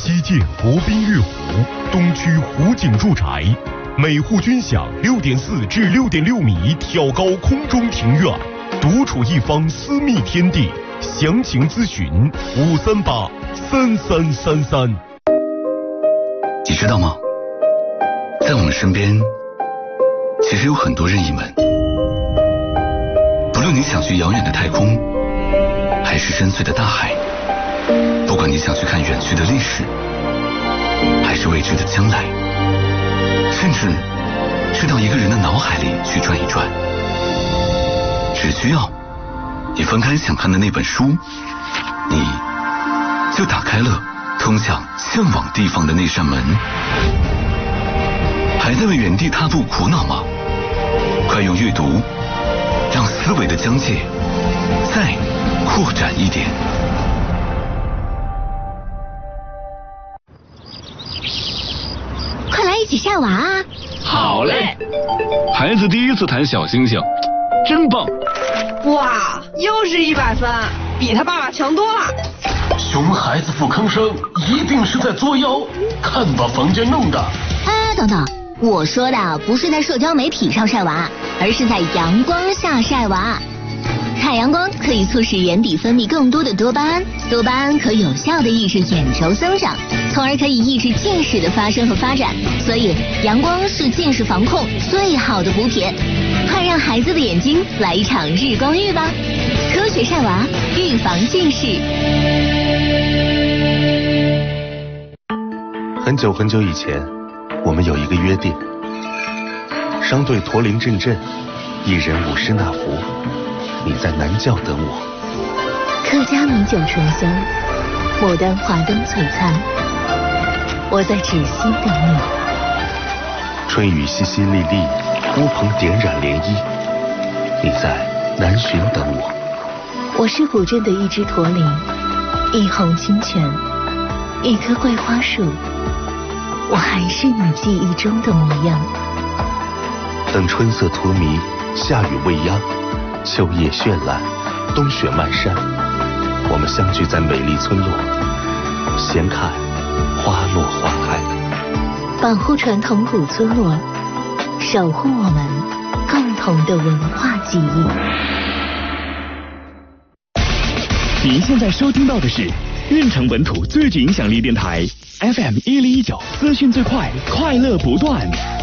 西建国宾悦湖，东区湖景住宅，每户均享6.4至6.6米挑高空中庭院，独处一方私密天地。详情咨询5383333。 你知道吗？在我们身边，其实有很多任意门。不论你想去遥远的太空，还是深邃的大海，不管你想去看远去的历史，还是未知的将来，甚至是到一个人的脑海里去转一转，只需要你翻开想看的那本书，你就打开了通向向往地方的那扇门。还在为原地踏步苦恼吗？快用阅读让思维的疆界再扩展一点。 快来一起晒娃啊！ 好嘞！孩子第一次弹小星星，真棒！ 哇，又是100分，比他爸爸强多了。 熊孩子不吭声，一定是在作妖。看把房间弄的！ 哎，等等，我说的不是在社交媒体上晒娃，而是在阳光下晒娃。晒阳光可以促使眼底分泌更多的多巴胺，多巴胺可有效的抑制眼轴增长，从而可以抑制近视的发生和发展。所以，阳光是近视防控最好的补铁。快让孩子的眼睛来一场日光浴吧！科学晒娃，预防近视。 很久很久以前，我们有一个约定：商队驼铃阵阵，一人舞狮那福。你在南教等我。 客家米酒醇香，牡丹华灯璀璨。我在芷溪等你。 春雨淅淅沥沥，乌篷点染涟漪。你在南浔等我。 我是古镇的一只驼铃，一泓清泉，一棵桂花树。我还是你记忆中的模样。 等春色荼蘼，夏雨未央，秋叶绚烂，冬雪漫山，我们相聚在美丽村落，闲看花落花开。 保护传统古村落，守护我们共同的文化记忆。 您现在收听到的是运城本土最具影响力电台 FM 1019，资讯最快，快乐不断。